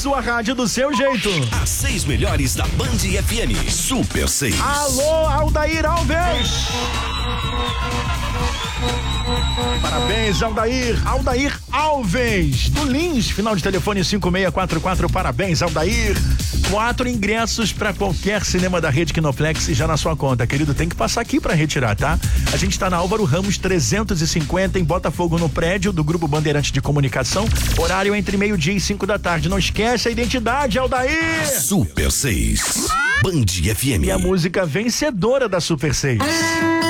sua rádio do seu jeito. As 6 melhores da Band FM. Super 6. Alô, Aldair Alves. Parabéns, Aldair. Aldair Alves, do Lins, final de telefone 5644. Parabéns, Aldair. 4 ingressos para qualquer cinema da rede Kinoplex já na sua conta, querido. Tem que passar aqui para retirar, tá? A gente tá na Álvaro Ramos 350 em Botafogo, no prédio do Grupo Bandeirantes de Comunicação. Horário entre 12:00 e 5 da tarde. Não esquece a identidade, Aldair. Super 6. Band FM. E a música vencedora da Super 6.